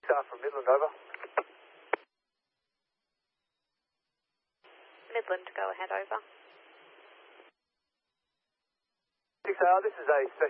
6R from Midland, over. Midland, go ahead, over. 6R, this is a special